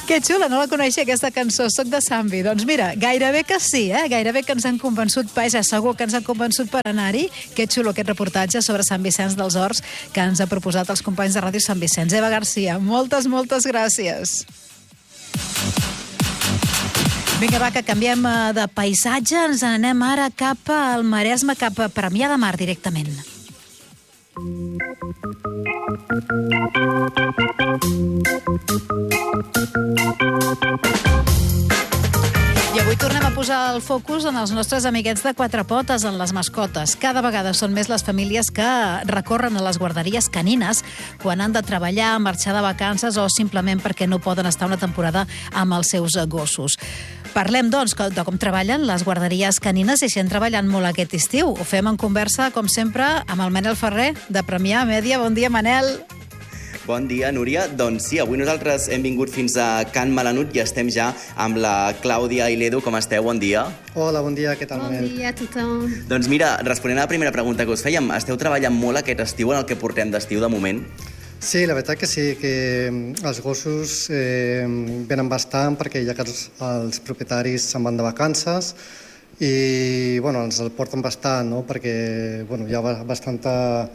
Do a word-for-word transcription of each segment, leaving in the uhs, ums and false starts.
Que xula, no la coneixia, aquesta cançó. Soc de Sambi. Doncs mira, gairebé que sí, eh? Gairebé que ens han convençut, vaja, segur que ens han convençut per anar-hi. Que xulo aquest reportatge sobre Sant Vicenç dels Horts que ens ha proposat els companys de Ràdio Sant Vicenç. Eva Garcia, moltes, moltes gràcies. Vinga, va, que canviem de paisatge. Ens anem ara cap al Maresme, cap a Premià de Mar, directament. I avui tornem a posar el focus en els nostres amiguets de quatre potes, en les mascotes. Cada vegada són més les famílies que recorren a les guarderies canines quan han de treballar, marxar de vacances o simplement perquè no poden estar una temporada amb els seus gossos. Parlem, doncs, de com treballen les guarderies canines i si han treballat molt aquest estiu. Ho fem en conversa, com sempre, amb el Manel Ferrer, de Premià Mèdia. Bon dia, Manel. Bon dia, Núria. Doncs sí, avui nosaltres hem vingut fins a Can Melanut i estem ja amb la Clàudia i l'Edu. Com esteu? Bon dia. Hola, bon dia. Què tal, Manel? Bon dia a tothom. Doncs mira, responent a la primera pregunta que us fèiem, esteu treballant molt aquest estiu en el que portem d'estiu de moment? Sí, la veritat que sí, que els gossos eh, venen bastant perquè ja que els, els propietaris se'n van de vacances i bueno, ens el porten bastant, no? Perquè bueno, hi ha bastanta...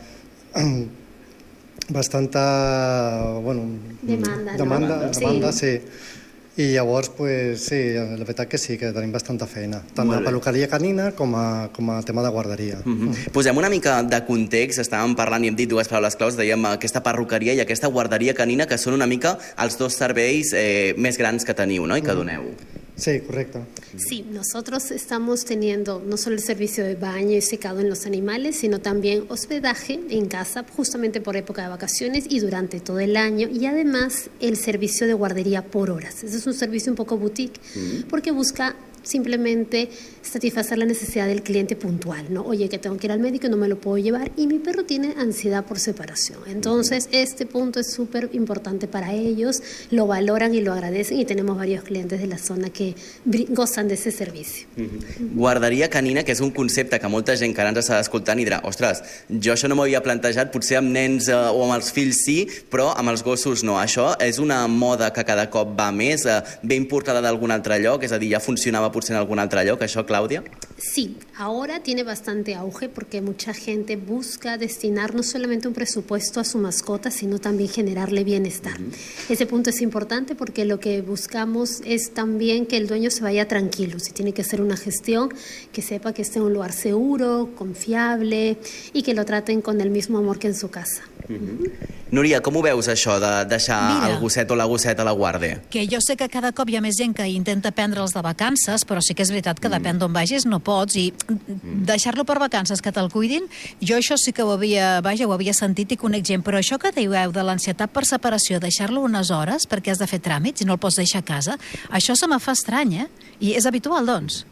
bastanta bueno, demanda, demanda, no? demanda sí. sí. I llavors, pues, sí, la veritat que sí, que tenim bastanta feina, tant a peluqueria canina com a, com a tema de guarderia. Mm-hmm. Posem una mica de context, estàvem parlant i hem dit dues paraules claus, dèiem aquesta perruqueria i aquesta guarderia canina, que són una mica els dos serveis eh, més grans que teniu, no?, i que doneu. Sí, correcto. Sí, nosotros estamos teniendo no solo el servicio de baño y secado en los animales, sino también hospedaje en casa, justamente por época de vacaciones y durante todo el año, y además el servicio de guardería por horas. Ese es un servicio un poco boutique, mm. porque busca simplemente satisfacer la necesidad del cliente puntual, ¿no? Oye, que tengo que ir al médico y no me lo puedo llevar y mi perro tiene ansiedad por separación. Entonces, este punto es súper importante para ellos, lo valoran y lo agradecen y tenemos varios clientes de la zona que gozan de ese servicio. Mm-hmm. Guarderia canina, que és un concepte que molta gent que ara ens està escoltant i dirà, ostres, jo això no m'ho havia plantejat, potser amb nens eh, o amb els fills sí, però amb els gossos no. Això és una moda que cada cop va més, eh, ben importada d'algun altre lloc, és a dir, ja funcionava potser en algun altre lloc, això, Clàudia? Sí, ahora tiene bastante auge porque mucha gente busca destinar no solamente un presupuesto a su mascota, sino también generarle bienestar. Uh-huh. Ese punto es importante porque lo que buscamos es también que el dueño se vaya tranquilo. Si tiene que hacer una gestión, que sepa que esté en un lugar seguro, confiable y que lo traten con el mismo amor que en su casa. Uh-huh. Núria, com ho veus, això de deixar Mira, el gosset o la gosseta a la guàrdia? Que jo sé que cada cop hi ha més gent que intenta prendre'ls de vacances, però sí que és veritat que mm. depèn d'on vagis no pots, i mm. deixar-lo per vacances que te'l cuidin, jo això sí que ho havia, vaja, ho havia sentit i conec gent, però això que dieu de l'ansietat per separació, deixar-lo unes hores perquè has de fer tràmits i no el pots deixar a casa, això se me fa estrany, eh? I és habitual, doncs?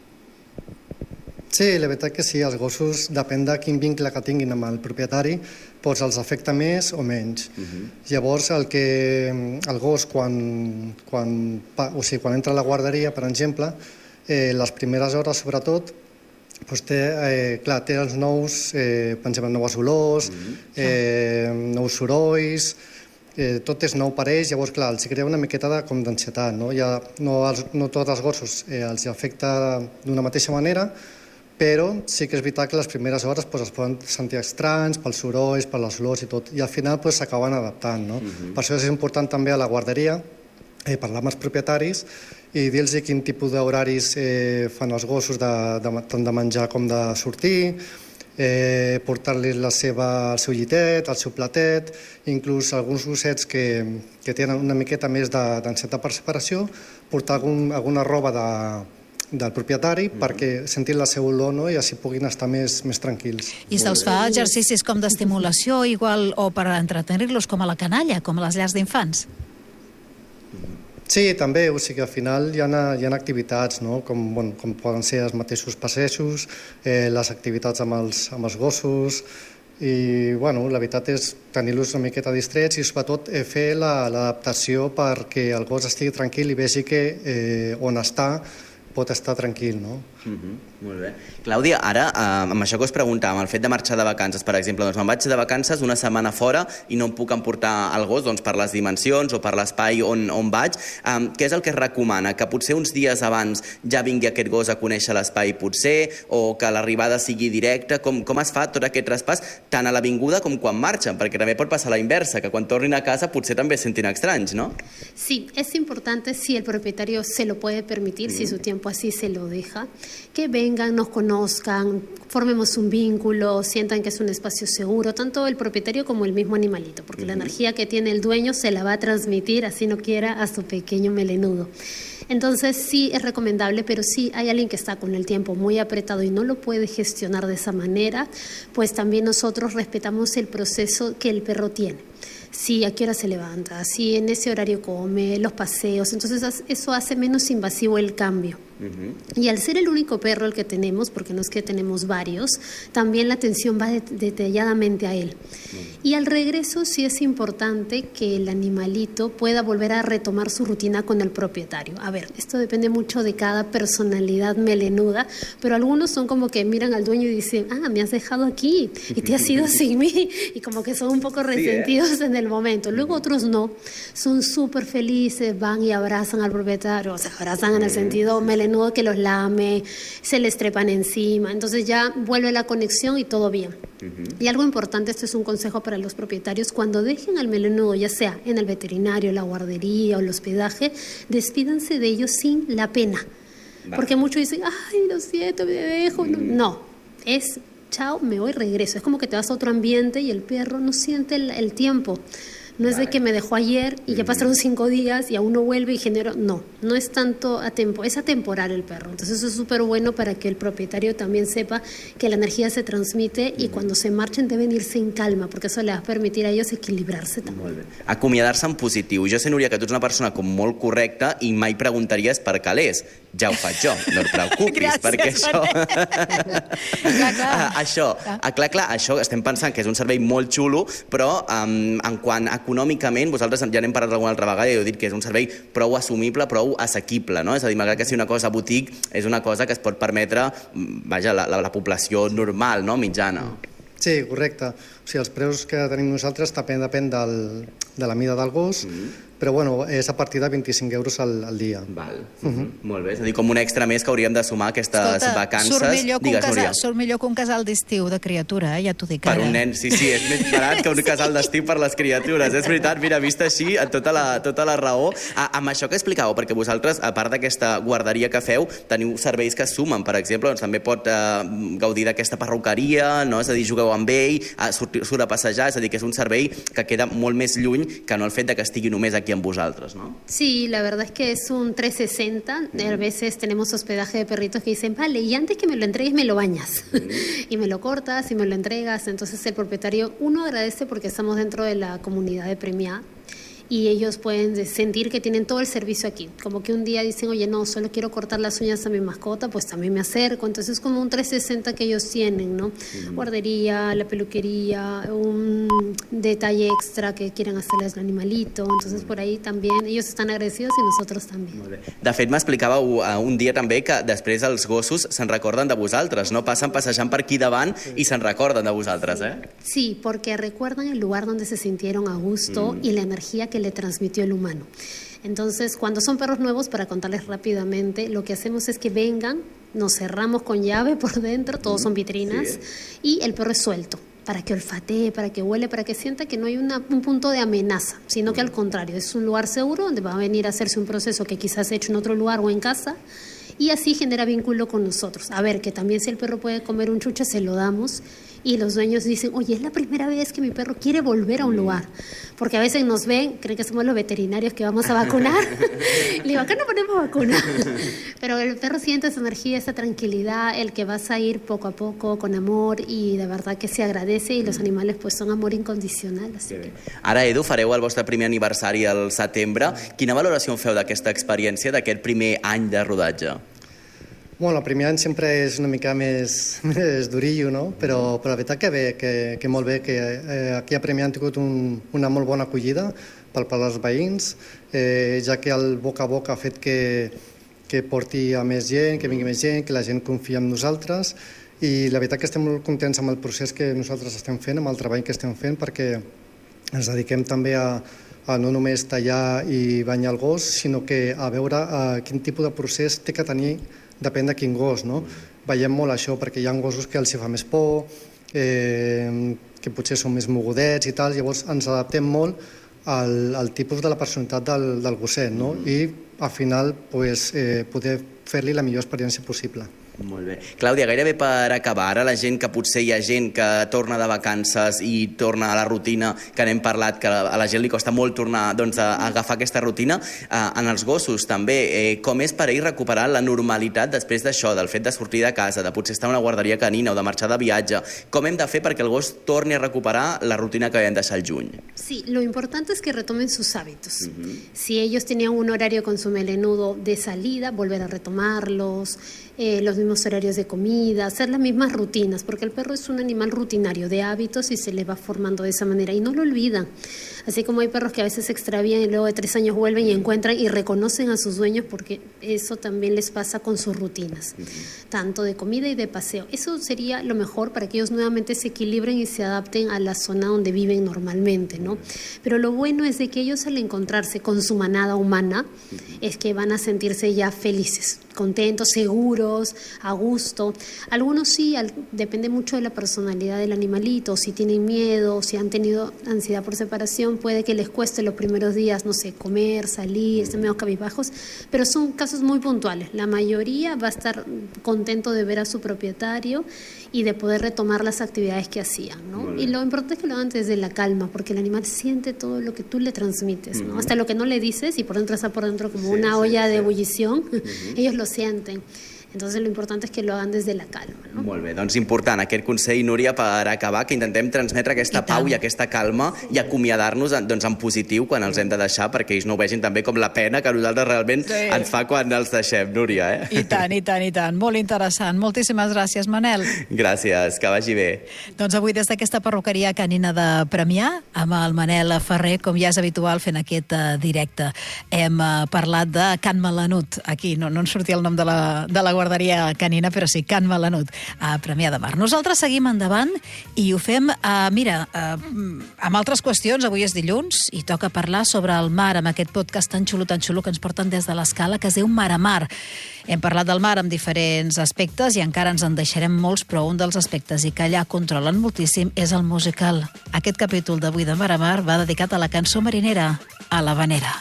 Sí, la veritat que sí, els gossos, depèn de quin vincle que tinguin amb el propietari, doncs els afecta més o menys. Uh-huh. Llavors, el que el gos, quan, quan, o sigui, quan entra a la guarderia, per exemple, eh, les primeres hores, sobretot, doncs té, eh, clar, té els nous, eh, pensem en noves olors, uh-huh. eh, nous sorolls, eh, tot és nou per ells, llavors, clar, els crea una miqueta de, com d'ansietat, no? Ja, no, els, no tots els gossos eh, els afecta d'una mateixa manera, però sí que és veritat que les primeres hores pues, es poden sentir estranys pels sorolls, per les olors i tot, i al final s'acaben pues, adaptant. No? Uh-huh. Per això és important també a la guarderia eh, parlar amb els propietaris i dir-los quin tipus d'horaris eh, fan els gossos, de, de, tant de menjar com de sortir, eh, portar-li la seva, el seu llitet, el seu platet, inclús alguns gossets que, que tenen una miqueta més d'ansietat per separació, portar algun, alguna roba de del propietari mm-hmm. perquè sentin la seva olor, no? I així puguin estar més, més tranquils. I se'ls fa exercicis com d'estimulació igual o per entretenir-los com a la canalla, com a les llars d'infants? Sí, també, o sigui, al final hi ha, hi ha activitats, no? com, bueno, com poden ser els mateixos passejos, eh, les activitats amb els, amb els gossos, i bueno, la veritat és tenir-los una miqueta distrets i sobretot eh, fer l'adaptació la, perquè el gos estigui tranquil i vegi que eh, on està pot estar tranquil, no? Mm-hmm. Molt bé. Clàudia, ara, eh, amb això que us preguntàvem, el fet de marxar de vacances, per exemple, doncs me'n vaig de vacances una setmana fora i no em puc emportar el gos doncs, per les dimensions o per l'espai on, on vaig. Eh, què és el que es recomana? Que potser uns dies abans ja vingui aquest gos a conèixer l'espai potser, o que l'arribada sigui directa? Com, com es fa tot aquest traspàs tant a l'avinguda com quan marxen? Perquè també pot passar la inversa, que quan tornin a casa potser també es sentin estranys, ¿no? Sí, es importante si el propietario se lo puede permitir, mm. si su tiempo así se lo deja, que vengan, nos conozcan, formemos un vínculo, sientan que es un espacio seguro, tanto el propietario como el mismo animalito, porque uh-huh. la energía que tiene el dueño se la va a transmitir, así no quiera, a su pequeño melenudo. Entonces sí es recomendable, pero si hay alguien que está con el tiempo muy apretado y no lo puede gestionar de esa manera, pues también nosotros respetamos el proceso que el perro tiene. Si a qué hora se levanta, si en ese horario come, los paseos, entonces eso hace menos invasivo el cambio. Uh-huh. Y al ser el único perro el que tenemos, porque no es que tenemos varios, también la atención va det- detalladamente a él. Uh-huh. Y al regreso sí es importante que el animalito pueda volver a retomar su rutina con el propietario. A ver, esto depende mucho de cada personalidad melenuda, pero algunos son como que miran al dueño y dicen, ah, me has dejado aquí y te has ido sin mí, y como que son un poco resentidos sí, ¿eh? en el momento. Luego otros no, son súper felices, van y abrazan al propietario, o sea, abrazan en el sentido melenudo, que los lame, se les trepan encima, entonces ya vuelve la conexión y todo bien. Uh-huh. Y algo importante, esto es un consejo para los propietarios, cuando dejen al melenudo, ya sea en el veterinario, la guardería o el hospedaje, despídanse de ellos sin la pena. Vale. Porque muchos dicen, ay, lo siento, me dejo. Uh-huh. No, es chao, me voy, regreso. Es como que te vas a otro ambiente y el perro no siente el, el tiempo. No es de que me dejó ayer y ya pasaron cinco días y aún no vuelve y genero... No, no es tanto a tiempo, es atemporal el perro. Entonces eso es súper bueno para que el propietario también sepa que la energía se transmite y cuando se marchen deben irse en calma, porque eso le va a permitir a ellos equilibrarse també. Molt bé. Acomiadar-se en positiu. Jo sé, Núria, que tu ets una persona com molt correcta i mai preguntaries per calés. Ja ho faig jo, no et preocupis, Gràcies, perquè això... clar, clar. això, clar. clar, clar, això estem pensant que és un servei molt xulo, però um, en quant econòmicament, vosaltres ja n'hem parlat alguna altra vegada i heu dit que és un servei prou assumible, prou assequible, no? És a dir, malgrat que sigui una cosa boutique, és una cosa que es pot permetre, vaja, la, la, la població normal, no?, mitjana. Sí, correcte. O sigui, els preus que tenim nosaltres també depèn del, de la mida del gos, mm-hmm. però bueno, és a partir de vint-i-cinc euros al, al dia. Val. Uh-huh. Molt bé, és a dir, com un extra més que hauríem de sumar aquestes Escolta, vacances. Surt millor, Digues, casal, surt millor que un casal d'estiu de criatura, eh? Ja t'ho dic per ara. Per un nen, sí, sí, és més barat que un casal d'estiu per les criatures. És veritat, mira, vist així, tota la, tota la raó. Ah, amb això que explicàveu, perquè vosaltres, a part d'aquesta guarderia que feu, teniu serveis que es sumen. Per exemple, doncs, també pot eh, gaudir d'aquesta perruqueria, no? És a dir, jugueu amb ell, eh, surt, surt a passejar, és a dir, que és un servei que queda molt més lluny que no el fet de que estigui només aquí amb vosaltres, no? Sí, la verdad es que es un trescientos sesenta. Mm. A veces tenemos hospedaje de perritos que dicen, vale, y antes que me lo entregues me lo bañas. Mm. Y me lo cortas y me lo entregas. Entonces el propietario, uno agradece porque estamos dentro de la comunidad de Premiá y ellos pueden sentir que tienen todo el servicio aquí. Como que un día dicen, oye, no, solo quiero cortar las uñas a mi mascota, pues también me acerco. Entonces es como un trescientos sesenta que ellos tienen, ¿no? Mm. Guardería, la peluquería, un detalle extra que quieran hacerles al animalito. Entonces por ahí también ellos están agradecidos y nosotros también. De fet, m'explicàveu un dia també que després els gossos se'n recorden de vosaltres, no? Passen passejant per aquí davant i se'n recorden de vosaltres, eh? Sí, porque recuerdan el lugar donde se sintieron a gusto mm. y la energía que le transmitió el humano. Entonces, cuando son perros nuevos, para contarles rápidamente, lo que hacemos es que vengan, nos cerramos con llave por dentro, todos son vitrinas, sí. y el perro es suelto, para que olfatee, para que huele, para que sienta que no hay una, un punto de amenaza, sino que al contrario, es un lugar seguro donde va a venir a hacerse un proceso que quizás ha hecho en otro lugar o en casa, y así genera vínculo con nosotros. A ver, que también si el perro puede comer un chuche, se lo damos, y los dueños dicen, oye, es la primera vez que mi perro quiere volver a un lugar, porque a veces nos ven, creen que somos los veterinarios que vamos a vacunar, le digo, acá no ponemos vacuna, pero el perro siente esa energía, esa tranquilidad, el que vas a ir poco a poco, con amor, y de verdad que se agradece, y los animales pues son amor incondicional. Así que... Ara, Edu, fareu el vostre primer aniversari al setembre. Quina valoració en feu d'aquesta experiència, d'aquest primer any de rodatge? Bueno, el primer any sempre és una mica més, més durillo, no? Però, però la veritat que bé, que, que molt bé, que eh, aquí a Premià han tingut un, una molt bona acollida per, per als veïns, eh, ja que el boca a boca ha fet que, que porti a més gent, que vingui més gent, que la gent confia en nosaltres, i la veritat que estem molt contents amb el procés que nosaltres estem fent, amb el treball que estem fent, perquè ens dediquem també a, a no només tallar i banyar el gos, sinó que a veure a quin tipus de procés té que tenir, depèn de quin gos, no? Veiem molt això, perquè hi ha gossos que els fa més por, eh, que potser són més mogudets i tal, llavors ens adaptem molt al, al tipus de la personalitat del, del gosset, no? I al final pues, eh, poder fer-li la millor experiència possible. Molt bé. Clàudia, gairebé per acabar, ara la gent que potser hi ha gent que torna de vacances i torna a la rutina, que n'hem parlat, que a la gent li costa molt tornar doncs, a, a agafar aquesta rutina, eh, en els gossos també, eh, com és per ells recuperar la normalitat després d'això, del fet de sortir de casa, de potser estar a una guarderia canina o de marxar de viatge, com hem de fer perquè el gos torni a recuperar la rutina que vam deixar al juny? Sí, lo importante es que retomen sus hábitos. Uh-huh. Si ellos tenían un horario con su melenudo de salida, volver a retomarlos, eh, los mismos horarios de comida, hacer las mismas rutinas, porque el perro es un animal rutinario de hábitos y se le va formando de esa manera y no lo olvidan. Así como hay perros que a veces se extravían y luego de tres años vuelven y encuentran y reconocen a sus dueños, porque eso también les pasa con sus rutinas, uh-huh. tanto de comida y de paseo. Eso sería lo mejor para que ellos nuevamente se equilibren y se adapten a la zona donde viven normalmente, ¿no? Pero lo bueno es de que ellos al encontrarse con su manada humana, uh-huh. es que van a sentirse ya felices, contentos, seguros, a gusto. Algunos sí, al, depende mucho de la personalidad del animalito, si tienen miedo, si han tenido ansiedad por separación, puede que les cueste los primeros días, no sé, comer, salir, estén medio cabizbajos, pero son casos muy puntuales. La mayoría va a estar contento de ver a su propietario y de poder retomar las actividades que hacían, ¿no? Y lo importante es que lo hagan desde la calma, porque el animal siente todo lo que tú le transmites, ¿no? Uh-huh. Hasta lo que no le dices, y por dentro está por dentro como sí, una olla sí, de sí. ebullición, uh-huh. ellos lo sienten. Entonces lo importante es que lo hagan desde la calma, no? Molt bé, doncs important aquest consell, Núria, per acabar, que intentem transmetre aquesta I pau i aquesta calma i acomiadar-nos doncs, en positiu quan els hem de deixar, perquè ells no ho vegin també com la pena que a nosaltres realment sí. ens fa quan els deixem, Núria. Eh? I tant, i tant, i tant. Molt interessant. Moltíssimes gràcies, Manel. Gràcies, que vagi bé. Doncs avui des d'aquesta perruqueria canina de Premià, amb el Manel Ferrer, com ja és habitual fent aquest uh, directe. Hem uh, parlat de Can Melanut, aquí, no, no ens sortia el nom de la, de la guarderia canina, però sí, Can Melanut, a Premià de Mar. Nosaltres seguim endavant i ho fem, uh, mira, uh, amb altres qüestions. Avui és dilluns i toca parlar sobre el mar, amb aquest podcast tan xulo, tan xulo que ens porten des de l'Escala, que es diu Mar a Mar. Hem parlat del mar amb diferents aspectes i encara ens en deixarem molts, però un dels aspectes i que allà controlen moltíssim és el musical. Aquest capítol d'avui de Mar a Mar va dedicat a la cançó marinera, a l'Havanera.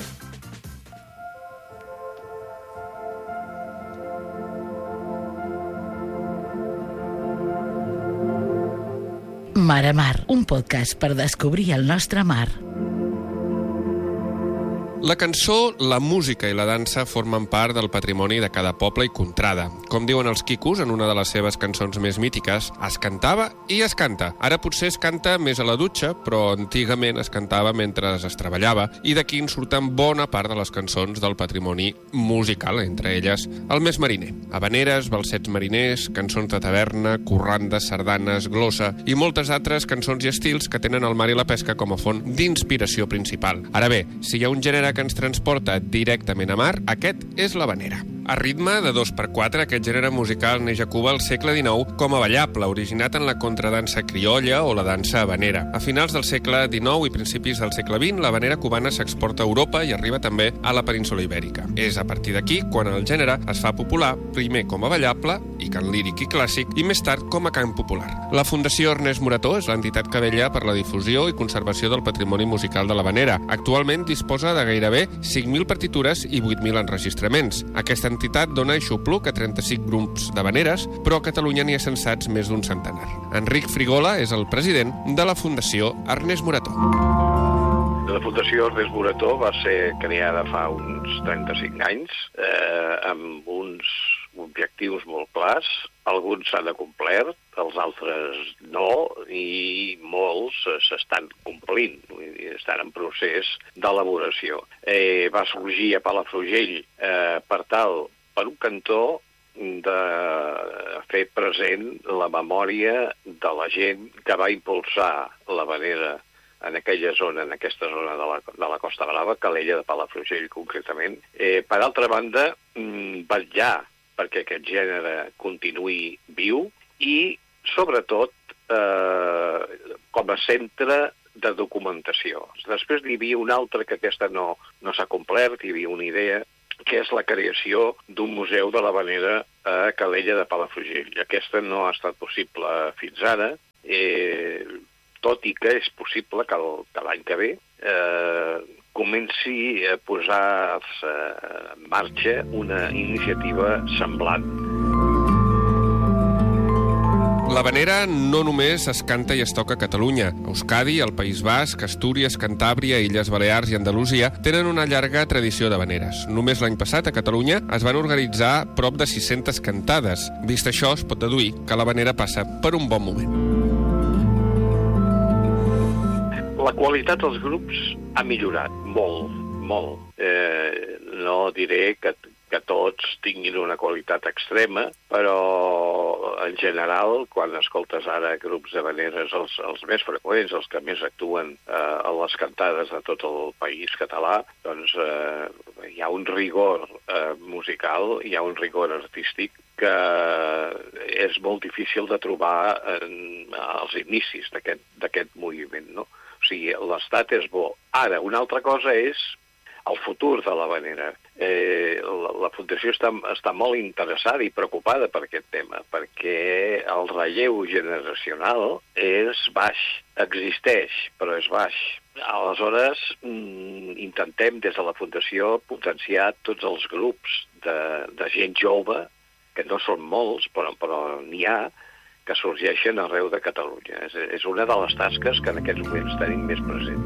Mar a Mar, un podcast per descobrir el nostre mar. La cançó, la música i la dansa formen part del patrimoni de cada poble i contrada. Com diuen els quicos en una de les seves cançons més mítiques, es cantava i es canta. Ara potser es canta més a la dutxa, però antigament es cantava mentre es treballava, i d'aquí en surten bona part de les cançons del patrimoni musical, entre elles el més mariner. Habaneres, balsets mariners, cançons de taverna, corrandes, sardanes, glossa i moltes altres cançons i estils que tenen el mar i la pesca com a font d'inspiració principal. Ara bé, si hi ha un gènere que ens transporta directament a mar, aquest és l'havanera. A ritme de dos per quatre, aquest gènere musical neix a Cuba al segle dinou com a ballable, originat en la contradansa criolla o la dansa havanera. A finals del segle dinou i principis del segle vint, l'havanera cubana s'exporta a Europa i arriba també a la península ibèrica. És a partir d'aquí quan el gènere es fa popular, primer com a ballable i cant líric i clàssic, i més tard com a cant popular. La Fundació Ernest Morató és l'entitat que vetlla per la difusió i conservació del patrimoni musical de l'havanera. Actualment disposa de gairebé cinc mil partitures i vuit mil enregistraments. Aquesta entitat dona aixopluc a trenta-cinc grups d'havaneres, però a Catalunya n'hi ha censats més d'un centenar. Enric Frigola és el president de la Fundació Ernest Morató. La Fundació Ernest Morató va ser creada fa uns trenta-cinc anys eh, amb uns objectius molt clars. Alguns s'han acomplert, els altres no, i molts s'estan complint, estan en procés d'elaboració. Eh, va sorgir a Palafrugell eh, per tal, per un cantó, de fer present la memòria de la gent que va impulsar l'havanera en aquella zona, en aquesta zona de la, de la Costa Brava, Calella de Palafrugell concretament. Eh, per altra banda, mm, vetllar perquè aquest gènere continuï viu i, sobretot, eh, com a centre de documentació. Després n'hi havia una altra que aquesta no, no s'ha complert, hi havia una idea, que és la creació d'un museu de l'havanera a Calella de Palafrugell. Aquesta no ha estat possible fins ara, eh, tot i que és possible que, el, que l'any que ve eh, comenci a posar-se en marxa una iniciativa semblant. L'havanera no només es canta i es toca a Catalunya. Euskadi, el País Basc, Astúries, Cantàbria, Illes Balears i Andalusia tenen una llarga tradició d'havaneres. Només l'any passat, a Catalunya, es van organitzar prop de sis-centes cantades. Vist això, es pot deduir que l'havanera passa per un bon moment. La qualitat dels grups ha millorat molt, molt. Eh, no diré que, que tots tinguin una qualitat extrema, però en general, quan escoltes ara grups d'havaneres, els, els més freqüents, els que més actuen eh, a les cantades de tot el país català, doncs eh, hi ha un rigor eh, musical, hi ha un rigor artístic que és molt difícil de trobar en, als inicis d'aquest moviment, no? O sigui, l'estat és bo. Ara, una altra cosa és el futur de l'havanera. Eh, la, la Fundació està, està molt interessada i preocupada per aquest tema, perquè el relleu generacional és baix, existeix, però és baix. Aleshores, mm, intentem des de la Fundació potenciar tots els grups de, de gent jove, que no són molts, però, però n'hi ha, que sorgeixen arreu de Catalunya. És, és una de les tasques que en aquests moments tenim més present.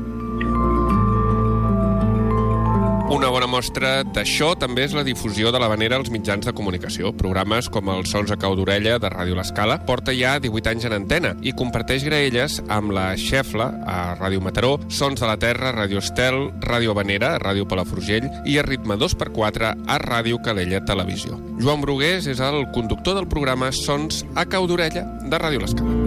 Una bona mostra d'això també és la difusió de l'havanera als mitjans de comunicació. Programes com els Sons a cau d'orella de Ràdio L'Escala porta ja divuit anys en antena i comparteix graelles amb la Xefla a Ràdio Mataró, Sons de la Terra, Ràdio Estel, Ràdio Havanera, Ràdio Palafrugell i a ritme dos per quatre a Ràdio Calella Televisió. Joan Brugués és el conductor del programa Sons a cau d'orella de Ràdio L'Escala.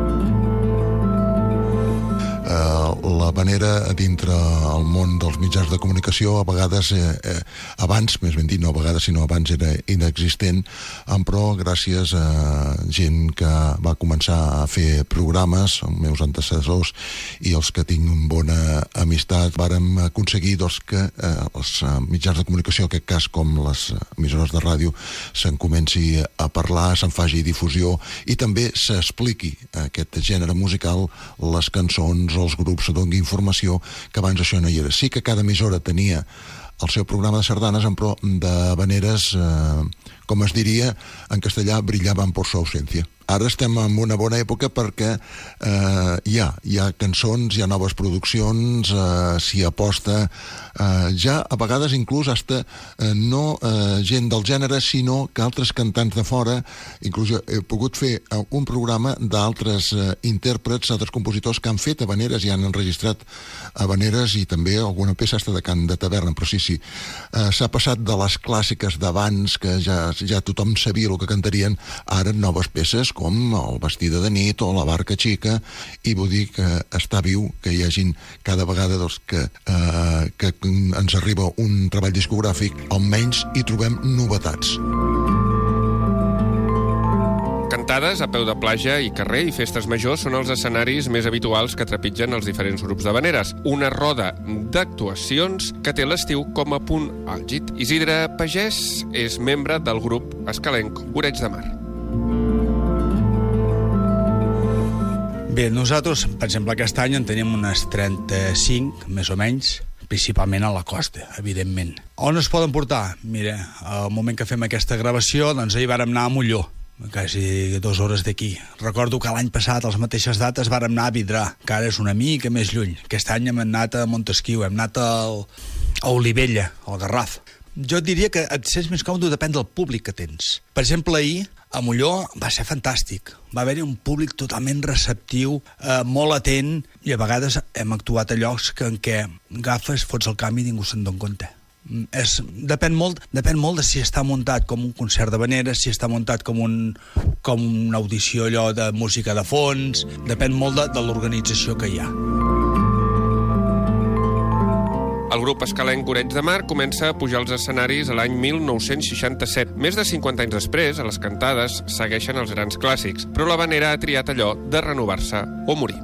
L'havanera dintre el món dels mitjans de comunicació a vegades, eh, eh, abans, més ben dit, no a vegades, sinó abans era inexistent, però gràcies a gent que va començar a fer programes, els meus antecessors i els que tinc una bona amistat, vàrem aconseguir doncs, que eh, els mitjans de comunicació, en aquest cas com les emissores de ràdio, se'n comenci a parlar, se'n faci difusió i també s'expliqui aquest gènere musical, les cançons, els grups, se doni informació, que abans això no hi era. Sí que cada emissora tenia el seu programa de sardanes, però d'havaneres, eh, com es diria en castellà, brillaven per su ausència. Ara estem en una bona època perquè eh, hi, ha, hi ha cançons, hi ha noves produccions, eh, s'hi aposta, eh, ja a vegades inclús hasta eh, no eh, gent del gènere, sinó que altres cantants de fora, inclús he pogut fer un programa d'altres eh, intèrprets, altres compositors que han fet havaneres i han enregistrat havaneres i també alguna peça hasta de cant de taverna, però sí, sí, eh, s'ha passat de les clàssiques d'abans, que ja, ja tothom sabia el que cantarien, ara noves peces com el Vestida de nit o la Barca xica, i vull dir que està viu, que hi hagin cada vegada doncs, que, eh, que ens arriba un treball discogràfic, almenys hi trobem novetats. Cantades a peu de platja i carrer i festes majors són els escenaris més habituals que trepitgen els diferents grups d'havaneres. Una roda d'actuacions que té l'estiu com a punt àlgid. Isidre Pagès és membre del grup escalenc Oreig de Mar. Bé, nosaltres, per exemple, aquest any en tenim unes trenta-cinc, més o menys, principalment a la costa, evidentment. On es poden portar? Mira, al moment que fem aquesta gravació, doncs ahir vàrem anar a Molló, quasi dues hores d'aquí. Recordo que l'any passat, a les mateixes dates, vàrem anar a Vidrà, que ara és una mica més lluny. Aquest any hem anat a Montesquieu, hem anat al, a Olivella, al Garraf. Jo et diria que et sents més còmode, depèn del públic que tens. Per exemple, ahir, a Molló va ser fantàstic. Va haver-hi un públic totalment receptiu, eh, molt atent, i a vegades hem actuat a llocs que, en què agafes, fots el canvi i ningú se'n dona compte. És, depèn, molt, depèn molt de si està muntat com un concert d'havaneres, si està muntat com, un, com una audició allò de música de fons, depèn molt de, de l'organització que hi ha. grup escalenc Oreig de Mar comença a pujar als escenaris a l'any mil nou-cents seixanta-set. Més de cinquanta anys després, a les cantades segueixen els grans clàssics, però l'Havanera ha triat allò de renovar-se o morir.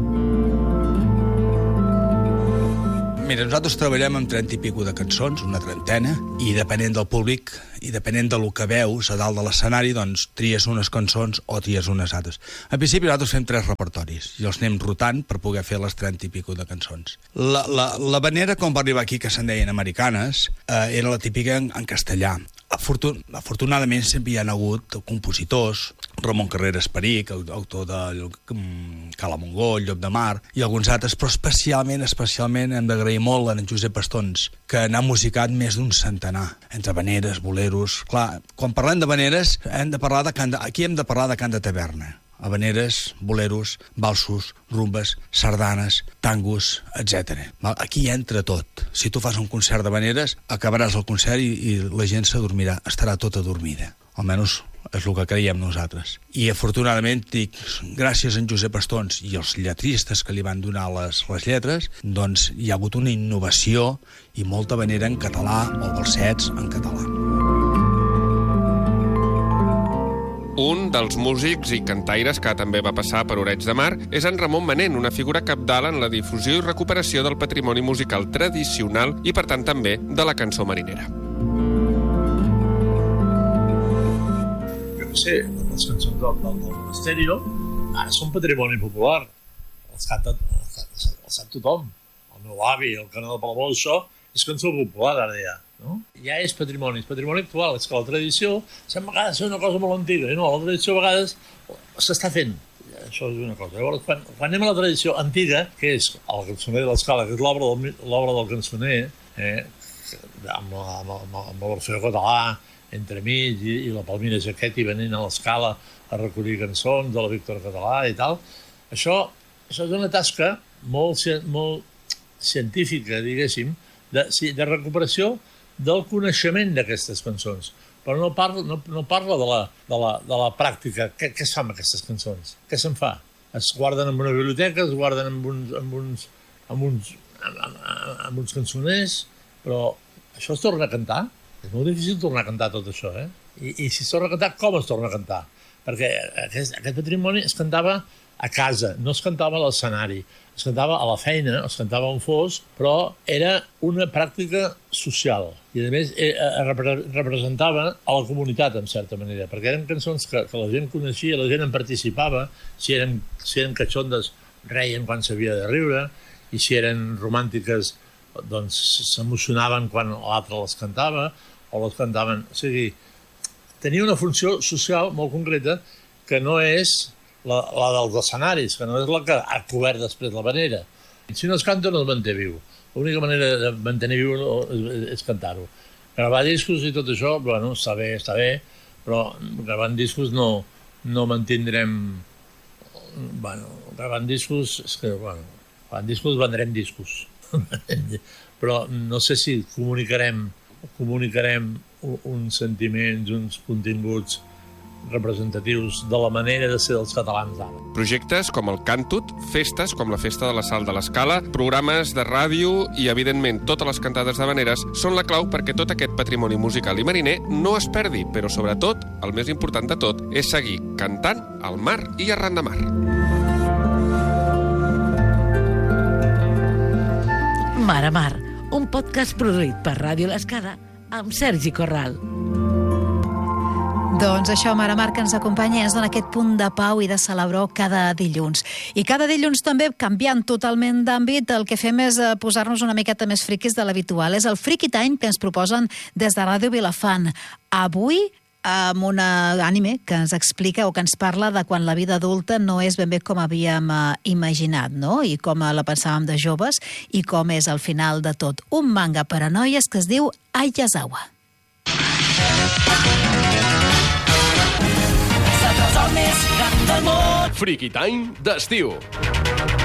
Mira, nosaltres treballem amb trenta i pico de cançons, una trentena, i depenent del públic i depenent del que veus a dalt de l'escenari, doncs tries unes cançons o tries unes altres. Al principi nosaltres fem tres repertoris i els anem rotant per poder fer les trenta i pico de cançons. La, la, la vanera, com va arribar aquí, que se'n deien americanes, eh, era la típica en, en castellà. Afortun afortunadament sempre hi ha hagut compositors, Ramon Carreras Peric, autor de Cala Montgó, Llop de Mar, i alguns altres, però especialment, especialment hem d'agrair molt a en Josep Pastons, que n'ha musicat més d'un centenar, entre habaneres, boleros. Clar, quan parlem d'habaneres, hem de parlar de cant de... aquí hem de parlar de cant de taverna. Habaneres, boleros, valsos, rumbes, sardanes, tangos, etcètera. Aquí hi entra tot. Si tu fas un concert d'habaneres, acabaràs el concert i, i la gent s'adormirà, estarà tota dormida. Almenys és el que creiem nosaltres. I afortunadament, dic, gràcies a en Josep Pastons i els lletristes que li van donar les, les lletres, doncs hi ha hagut una innovació i molta habanera en català o balsets en català. Un dels músics i cantaires que també va passar per Oreig de Mar és en Ramon Manent, una figura cabdal en la difusió i recuperació del patrimoni musical tradicional i, per tant, també de la cançó marinera. Jo no sé, les cançons del, del, del Monasterio ara són patrimoni popular. Els canta, els sap tothom. El meu avi, el Canal de Palamó, això és cançó popular ara ja. No? Ja és patrimoni, és patrimoni actual. És que la tradició sembla a vegades ser una cosa molt antiga, i no, la tradició a vegades s'està fent. Això és una cosa. Llavors, quan, quan anem a la tradició antiga, que és el cançoner de l'Escala, que és l'obra del, del cançoner, eh, amb, amb, amb, amb l'Orfeó Català entremig i, i la Palmira Jaquetti venint a l'Escala a recollir cançons de la Víctor Català i tal, això, això és una tasca molt, molt científica, diguéssim, de, de recuperació del coneixement d'aquestes cançons, però no parla, no, no parla de, la, de, la, de la pràctica. Què, què es fa amb aquestes cançons? Què se'n fa? Es guarden en una biblioteca, es guarden en uns, en uns, en uns, en, en, en uns cançoners, però això es torna a cantar? És molt difícil tornar a cantar tot això, eh? I, i si es torna a cantar, com es torna a cantar? Perquè aquest, aquest patrimoni es cantava a casa, no es cantava a l'escenari, es cantava a la feina, es cantava on fos, però era una pràctica social i a més eh, representava a la comunitat en certa manera, perquè eren cançons que, que la gent coneixia, la gent en participava, si eren, si eren catxondes reien quan s'havia de riure i si eren romàntiques doncs s'emocionaven quan l'altre les cantava o les cantaven, o sigui, tenia una funció social molt concreta que no és La, la dels escenaris, que no és la que ha cobert després la vanera. Si no es canta, no es manté viu. L'única manera de mantenir viu és, és cantar-ho. Gravar discos i tot això, bueno, està bé, està bé, però gravant discos no, no mantindrem... Bueno, gravant discos, és que, bueno, gravant discos vendrem discos. Però no sé si comunicarem, comunicarem uns sentiments, uns continguts representatius de la manera de ser dels catalans ara. Projectes com el Cantut, festes com la Festa de la Sal de l'Escala, programes de ràdio i, evidentment, totes les cantades d'habaneres són la clau perquè tot aquest patrimoni musical i mariner no es perdi, però, sobretot, el més important de tot és seguir cantant al mar i arran de mar. Mar a Mar, un podcast produït per Ràdio l'Escala amb Sergi Corral. Doncs això, Mar a Mar, que ens acompanya, ens dona aquest punt de pau i de celebró cada dilluns. I cada dilluns també, canviant totalment d'àmbit, el que fem és posar-nos una miqueta més friquis de l'habitual. És el Friki Time que ens proposen des de Ràdio Vilafant. Avui, amb un anime que ens explica o que ens parla de quan la vida adulta no és ben bé com havíem imaginat, no? I com la pensàvem de joves i com és el final de tot. Un manga per a noies que es diu Aiyazawa. Friki Time d'estiu.